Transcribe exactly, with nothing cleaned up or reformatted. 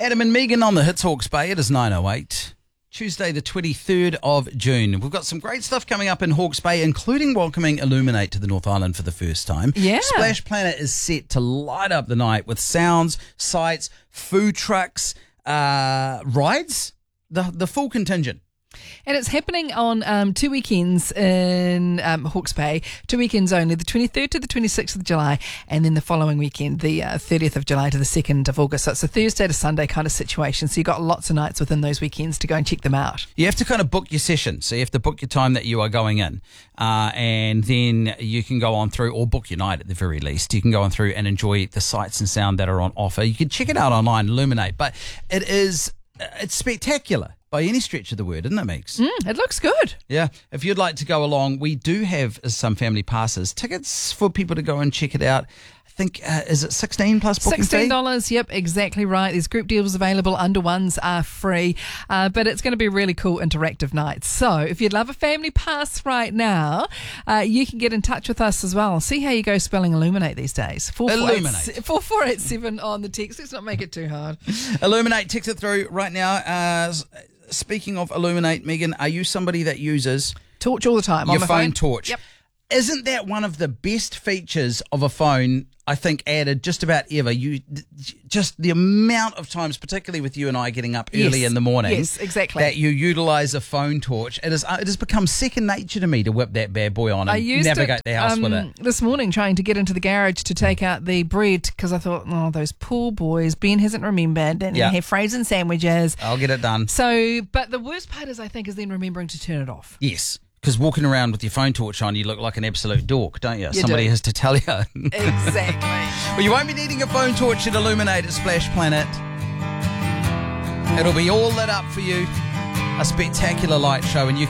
Adam and Megan on the Hits Hawke's Bay. It is nine oh eight. Tuesday the twenty-third of June. We've got some great stuff coming up in Hawke's Bay, including welcoming Illuminate to the North Island for the first time. Yeah. Splash Planet is set to light up the night with sounds, sights, food trucks, uh, rides, the the full contingent. And it's happening on um, two weekends in um, Hawke's Bay, two weekends only, the twenty-third to the twenty-sixth of July, and then the following weekend, the uh, thirtieth of July to the second of August. So it's a Thursday to Sunday kind of situation. So you've got lots of nights within those weekends to go and check them out. You have to kind of book your session. So you have to book your time that you are going in. Uh, and then you can go on through, or book your night at the very least. You can go on through and enjoy the sights and sound that are on offer. You can check it out online, Illuminate. But it is, it's spectacular. By any stretch of the word, isn't it, Meeks? Mm, it looks good. Yeah. If you'd like to go along, we do have some family passes. Tickets for people to go and check it out. I think, uh, is it sixteen plus booking fee? sixteen dollars, yep, exactly right. There's group deals available. Under ones are free. Uh, but it's going to be a really cool interactive night. So if you'd love a family pass right now, uh, you can get in touch with us as well. See how you go spelling Illuminate these days. Illuminate. four four eight seven on the text. Let's not make it too hard. Illuminate, text it through right now. Uh, speaking of Illuminate, Megan, are you somebody that uses Torch all the time your on my phone, phone torch? Yep. Isn't that one of the best features of a phone, I think, added just about ever? You just the amount of times, particularly with you and I getting up early Yes. in the morning, Yes, exactly. that you utilise a phone torch. It is, it has become second nature to me to whip that bad boy on and I used navigate it, the house um, with it. this morning trying to get into the garage to take out the bread because I thought, oh, those poor boys, Ben hasn't remembered, and Yeah. they have frozen sandwiches. I'll get it done. So, but the worst part is, I think, is then remembering to turn it off. Yes. Because walking around with your phone torch on, you look like an absolute dork, don't you? You Somebody do. has to tell you. Exactly. Well, you won't be needing a phone torch at Illuminate at Splash Planet. It'll be all lit up for you. A spectacular light show, and you can